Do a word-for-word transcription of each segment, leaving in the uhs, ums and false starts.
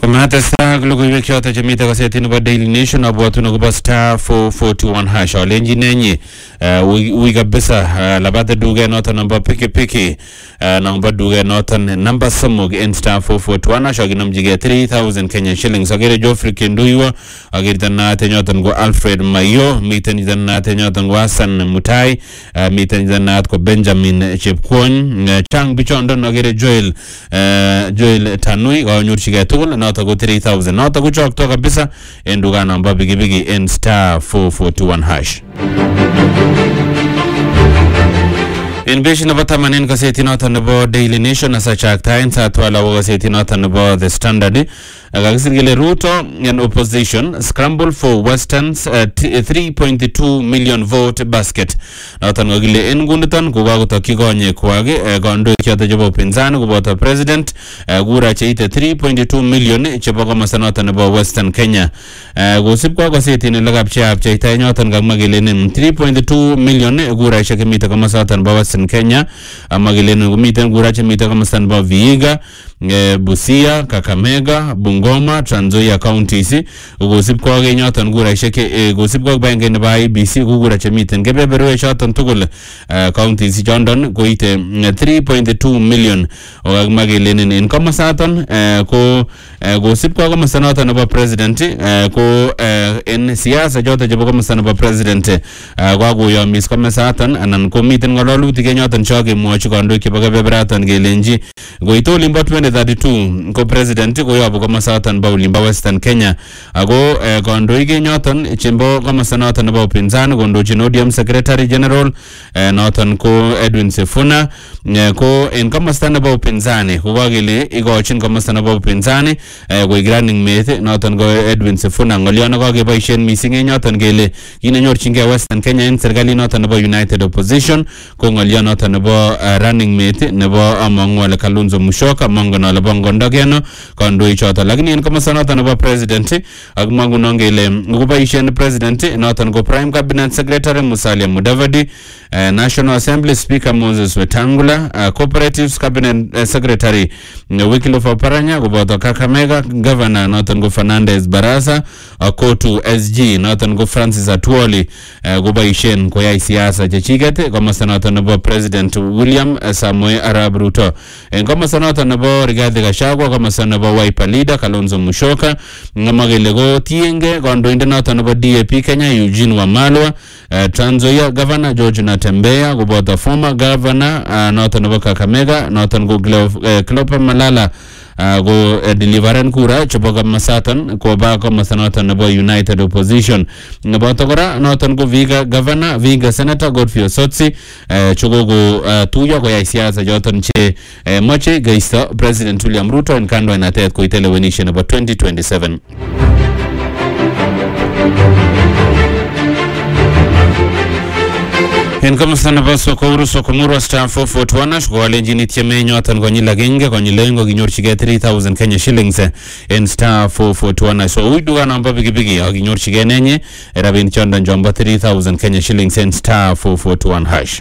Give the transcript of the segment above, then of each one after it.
Matesta logoiwek choto chemite gazeti nebo Daily Nation abwatu nokobo star four forty-one hash olenji nenyi ui kabisa labate duge noton namba piki piki namba duge noton namba somok en star four forty-one hash aginamjige three thousand Kenya shillings agere Geoffrey Kinduiwa agere tanate nyoton go Alfred Mayo miten tanate nyoton go Hassan Mutai miten tanate ko Benjamin Chepkwony chang bichondon agere Joel Joel Tanui ganyorchige tugul noto go three thousand noto go chokto kabisa en duga namba bigi bigi en star four forty-one hash. In beshi nabo tamanin gazeti noton nebo Daily Nation asa chaktain sa twala wa gazeti noton nebo The Standard agagisirgele Ruto and opposition scramble for Western's uh, three point two million vote basket noton gogile en gundutan kugagotoki konye kwage gondo kyoto jebo pinzani kuboto president gura cheite three point two million chebo komasa noton nebo Western Kenya gosip kwa gazeti ni lagap chap cheite nyoton gagmagile ni three point two million gura chekimite komasa noton nebo Western Kenya amagile ni gumite gura chemite komasa nebo Vihiga Busia, Kakamega, Bungoma, Trans Nzoia counties ugosip kwa ge nyoton gura sheke gosip kwa bange nebo I B C gura chemiten kebeberwe choton tugul counties London goite three point two million ogagmagelenen en komasaton ko gosip kwa komasa noton nebo president ko en siasa joto jebo komasa nebo president kwa goyomis komasaton anan ko miten ngololutik nyoton choge mwochi kandoik chebo kebeberaton gelenji goito limbo twenty thirty-two ko president ko yobu komasaton ba ulimba Western Kenya ago kandoik nyoton chembo komasa noton nebo upinzani kondochin O D M secretary general noton ko Edwin Sifuna ko en komasta nebo upinzani ko kagele igochin komasta nebo upinzani ko running mate noton ko Edwin Sifuna ngolyono kageboisien mising nyoton gele kinenyorchinge Western Kenya en serikali noton nebo United Opposition ko ngolyono noton nebo running mate nebo Amangwale Kalonzo Musyoka mangono lebongondo keno kandoi choto lakini en komasta noton nebo president ak manguno ngele ngoboisien president noton ko prime cabinet secretary Musalia Mudavadi National Assembly Speaker Moses Wetangula uh, Cooperatives Cabinet uh, Secretary uh, Wycliffe Oparanya kuboto Kakamega Governor noton go Fernandez Barasa uh, Kotu S G noton go Francis Atwoli uh, kuboisien koyai siasa chechiget komasta noton nebo President William uh, Samoei Arap Ruto en komasta noton nebo Rigathi Gachagua komasta nebo Wiper leader Kalonzo Musyoka ngamagele go tienge kandoindet noton nebo D A P Kenya Eugene Wamalwa uh, Trans Nzoia Governor George Natembeya kuboto former governor uh, noton nebo Kakamega noton go Cleopa Malala uh, go uh, deliveren kura chebo komasaton ko ba komasa noton nebo United Opposition ngoboto kora noton go Vihiga governor Vihiga senator Godfrey Osotsi uh, chugo go uh, tuyo ko yai siasa joton che uh, moche geisto President William Ruto en kandoinatet ko itelewenishen nebo twenty twenty-seven. En komasta nebo Sokouru Sokomuru star four forty-one hash ko alenjini tieme nyoton konyil agenge konyil oeng kokinyorchige three thousand Kenya shillings en star four forty-one hash so uiduga namba bigibigi akinyorchige nenye rabin chondon jomba three thousand Kenya shillings en star four forty-one hash.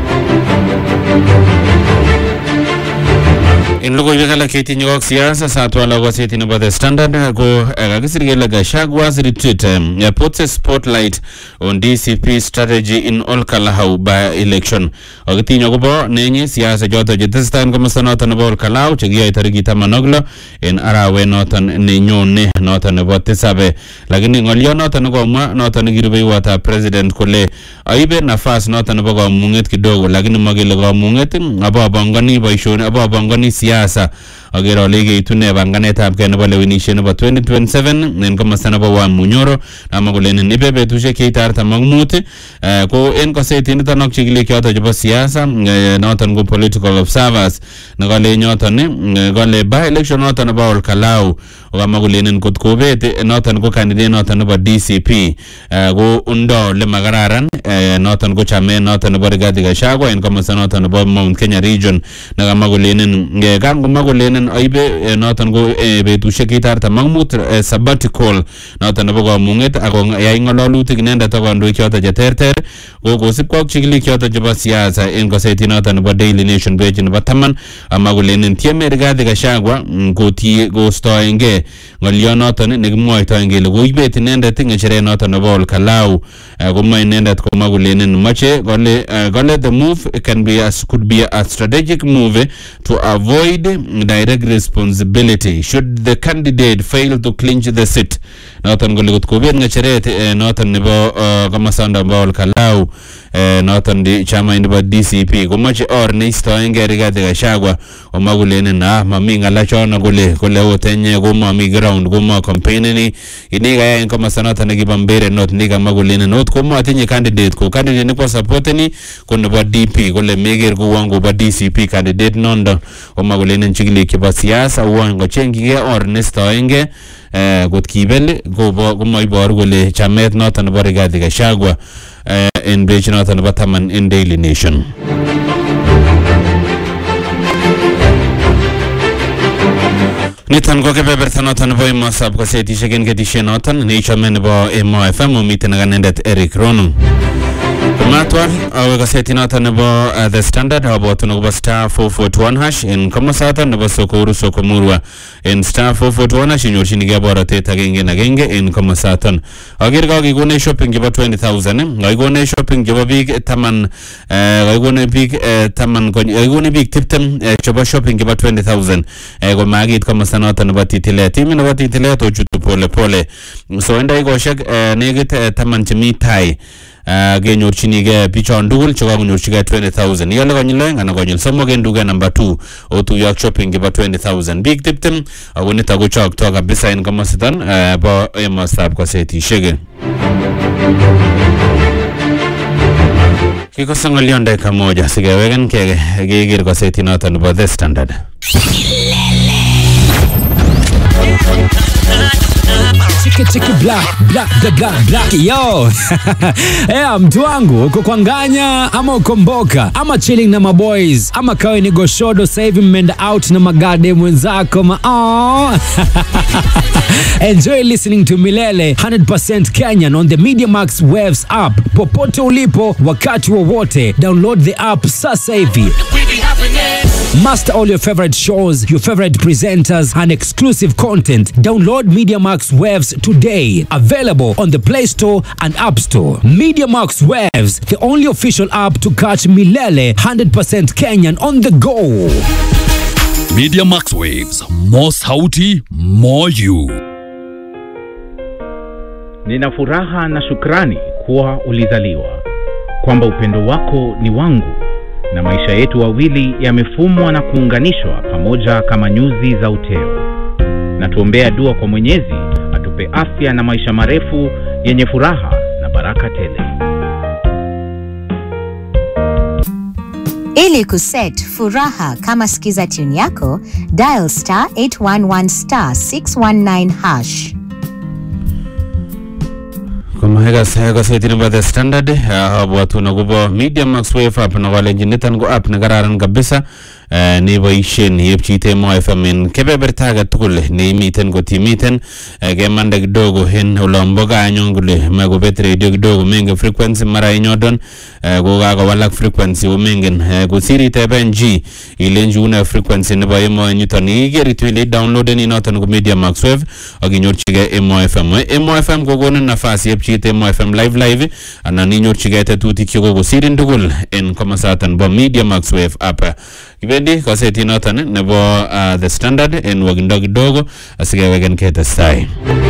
In logoiwek alak ketinye ak siasa satwala gazeti nebo The Standard ko kagisirgele Gachagwa's retreat puts a spotlight on D C P strategy in Olkalau by election akitinye kobo nenye siasa joto jetestan komasta noton nebo Olkalau chekiyoe tarikit taman ak lo en arawet noton nenyone noton nebo tisabe lakini ngolyo noton komwa noton nekirubeiwotab president kole aibe nafas noton nebo kamunget kidogo lakini magele kamunget ababangani boisioni ababangani siasa agere ole geitune banganetab ke nebo lewenishet nebo twenty twenty-seven en komasta nebo Wamunyoro amagolenen ibe betusiek cheitartam ak mut ko en gazeti niton ak chekile kyoto chebo siasa noton ko political observers nekale nyoton kale by election noton nebo Olkalau okamagolenen kot kobet noton ko candidate noton nebo D C P ko undo le magararan noton ko chame noton nebo Rigathi Gachagua en komasta noton nebo Mount Kenya region nakamagolenen kangomagolenen aibe noton ko betusiek itartam ak mut sabbatical noton nebo kamunget ako yai ngololutik inendet ak kandoik choto cheterter ko kosip kwa chikilik choto chebo siasa en gazeti noton nebo Daily Nation page nebo taman amagolenen tieme Rigathi Gachagua kotie kostoenge kole ngolyo noton nekimwoitoen kele koibet inendet ngecheret noton nebo Olkalau komwa inendet komwa kolenen moche kole kole the move can be as could be a strategic move to avoid direct responsibility should the candidate fail to clinch the seat. Noton kole kot kobet ngecheret noton nebo komasanda nebo Olkalau noton di chama nebo D C P komoche or neistoenge Rigathi Gachagua omwa kolenen na mami ngala chono kole kole otenye komami ground komo campaigning ini kaya en komasa noton nekiba Mbere not ni kama kolenen not komo atinye candidate ko candidate ne ko supporteni ko nebo D P kole meger ko wango ba D C P candidate nondo omwa kolenen chikili kiba siasa wango chengige or neistoenge eh got kibel go komo ibor kole chamet noton nebo Rigathi Gachagua in page noton nebo taman in Daily Nation. Nitan ko kebeberta noton nebo imosab ko setishek en ketishek noton neichome nebo Emo F M omiten akanendet Eric Rono. Matwal awe kaseti noton nebo uh, The Standard abotu nebo star four forty-one hash in komasatan nebo Sokuru Sokomurwa in star four forty-one hash inyorchinige borotet agenge agenge in komasatan. Agir ka kikone shopping chebo twenty thousand kaikone shopping chebo biik taman kaikone biik taman kaikone biik tiptem chebo shopping chebo twenty thousand ko magit komasa noton nebo Titilet timi nebo Titilet ochutu pole pole so endai koshek negit taman chemi tai genyorchinige bichon tugul chekakonyorchige twenty thousand yale konyil oeng anan konyil somok en duket number two otuyo shopping chebo twenty thousand biik tiptem ako nito kochokto kabisa en komositon bo emostab kosetishek. Kikosa ngolion dakika moja sikeweken kege keker koseti noton nebo The Standard. Chiki chiki black black the black black yo. Eh, mtu wangu uko kwa Nganya ama uko Mboka ama chilling na maboys ama kawe ni Goshodo sasa hivi mmeenda out na magade mwenzako ma oh. Enjoy listening to Milele one hundred percent Kenyan on the Media Max Waves app. Popote ulipo wakati wowote, download the app sasa hivi. Master all your favorite shows, your favorite presenters and exclusive content. Download Media Max Waves today. Available on the Play Store and App Store. Media Max Waves, the only official app to catch Milele one hundred percent Kenyan on the go. Media Max Waves, more sauti, more you. Nina furaha na shukrani kuwa ulizaliwa, kwamba upendo wako ni wangu, na maisha yetu wawili yamefumwa na kuunganishwa pamoja kama nyuzi za uteo. Na tuombea dua kwa Mwenyezi atupe afya na maisha marefu yenye furaha na baraka tele. Ili kuset furaha kama sikiza tune yako, dial star eight one one star six one nine hash. Kama hega hega seti nebo The Standard abwatu nakubo Media Max Wave app na wale jinitan ko app nagararan kabisa ni boishen yepchite Emo F M in kebeberta age tugul ni miten kotimiten kemanda kidogo hen olomboga anyon kule magobet radio kidogo menge frequency mara inyodon ko kakowalak frequency umengen kusiri teben G ilenji una frequency nebo Emo nyuton igeritu ile downloaden inoton ko Media Max Wave akinyorchige Emo F M. Emo F M kokonin nafasi yepchite Emo F M live live anan inyorchige tetutik cheko kusirin tugul en komasatan bo Media Max Wave app. Kibendi kaseti noton nebo uh, The Standard en wakindo kidogo asikeweken ketestai.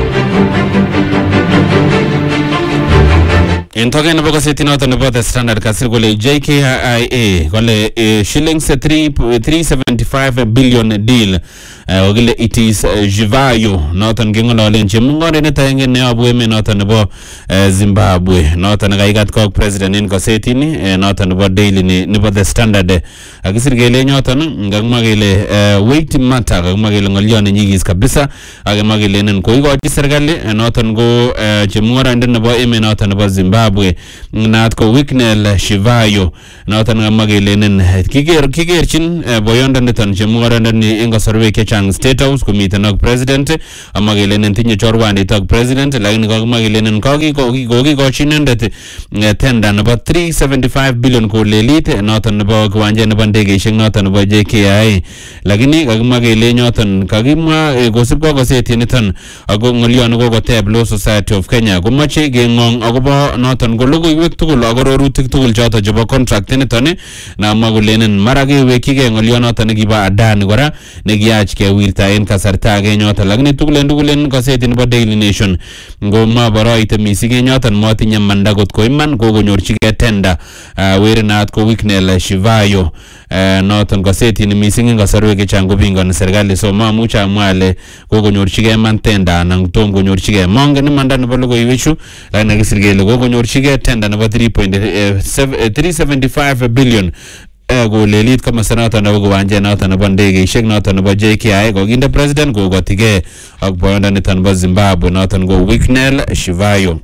En token nebo kaseti noton nebo The Standard kasir kole J K I A kole uh, shillings three seventy-five billion deal uh, okile it is uh, Jivayo noton kengololen chemungore netaenge neabu eme noton nebo uh, Zimbabwe noton kaikat kok president in kaseti ni uh, noton nebo Daily ni nebo The Standard akisir kele nyoton ngakmwa kele uh, weight matter ngakmwa kele ngolion nyigis kabisa akemwa kele nen koikochi serikali uh, noton ko uh, chemungore nebo eme noton nebo Zimbabwe naat ko Wicknell Shivayo noton ngamwa kele nen kiker kikerchin uh, boyonda niton chemungore ndani en kasarwek chang State House komiten ak president amagelenen tinye chorwandit ak president lakini kakimagelenen kaki koki kochinendet tenda nebo three seventy-five billion ko lelit noton nebo kiwanja nebo ndegeishek noton nebo J K I A lakini kakimagele nyoton kakimwa kosibko gazeti niton ako ngolyon kokoteb Law Society of Kenya komache kengong akobo noton ko logoiwek tugul ak arorutik tugul choton chebo contract niton na magulenen mara kewekige ngolyon noton nekibo Adani kora nekiyach kewirta en kasarta age nyoton lakini tugulen tugulen gazeti nebo Daily Nation ngoma boroite misige nyoton motinye manda kot ko iman kokonyorchige tenda werinat ko Wicknell Shivayo noton gazeti ni mising en kasarwek chechang kopingoni serikali so mamuch amwa ale kokonyorchige man tenda anan tom konyorchige mongen manda nebo logoiwechu lakini kisir kele kokonyorchige tenda nebo three seventy-five billion ko lelit kama senata nebo kiwanja noton nebo ndegeishek noton nebo J K I A kokinde president kokotige ak boyonda niton nebo Zimbabwe noton ko Wicknell Shivayo.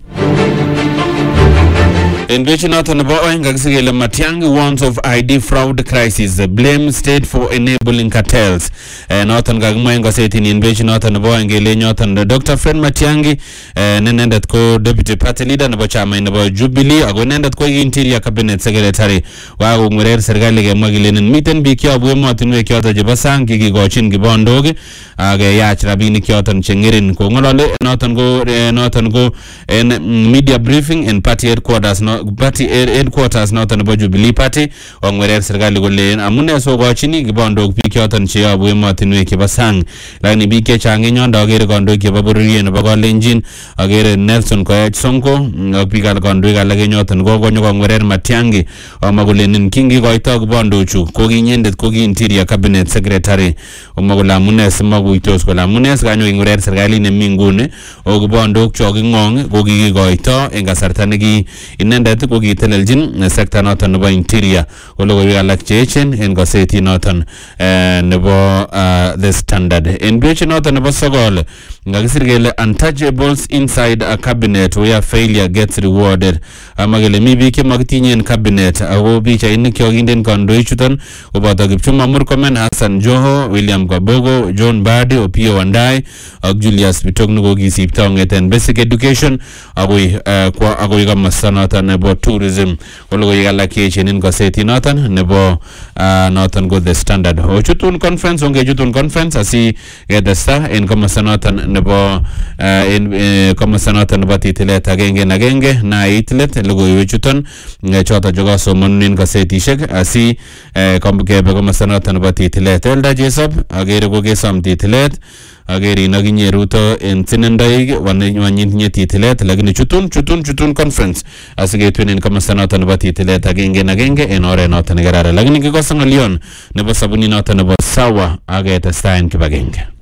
In which noton nebo oeng kakisigele Matiang'i warns of I D fraud crisis, blame state for enabling cartels. Eh, noton kakimwa en gazeti ni in which noton nebo oeng kele nyoton Doctor Fred Matiang'i eh, nenendet ko deputy party leader nebo chama nebo Jubilee ako nenendet ko interior cabinet secretary wakongwerer serikali kemwa kilenen miten biik yobu emotinwek choton chebo sang kikikochin kibondok ak yach rabinik choton cheng'erin kong'olole noton ko eh, noton ko en media briefing in party headquarters no, party headquarters noton nebo Jubilee Party ongwerer serikali kole amune so kochini kibondok biik choton cheyobu emotinwek chebo sang lakini biik chechang en yondo akere kandoik chebo bororiet nebo Kalenjin akere Nelson Koech Sonko ak biik alak kandoik alak en yoton kokonyo kongwerer Matiang'i amwa kolenen kingikoito kibondochu ko kinyendet ko ki interior cabinet secretary omwa kole amune simakuitos kole amune sikanyo kingwerer serikali nemi nguni o kibondok cho king'ong ko kikikoito en kasarta neki inendet ko kiteljin sekta noton nebo interior kole ko alak cheechen en gazeti noton nebo The Standard en page noton nebo sokol ngakisir kele untouchables inside a cabinet where failure gets rewarded amagele mi biik chemakitinye en cabinet ako pichainik chokinden kandoichuton koboto Kipchumba Murkomen, Hassan Joho, William Kabogo, John Badi, Opiyo Wandayi ak Julius Bitok nekokisipto kong'eten basic education akoi kwa akoi komosta noton nebo tourism kole ko alak cheechen en gazeti noton nebo noton ko The Standard. Ochutun conference ongechutun conference asi ketesta en komosta noton nebo en komosta noton nebo titilet agenge en agenge na itilet logoiwechuton choton chekasomanunen gazetishek asi kebe komosta noton nebo titilet. Elda Jesop akere kokesom titilet akere inakinye Ruto en sinendoik wanyitinye titilet lakini chutun chutun chutun conference asiketun en komosta noton nebo titilet agenge en agenge en oret noton nekararan lakini kikosa ng'olyon nebo sabuni noton nebo sawa aketesta en kibagenge.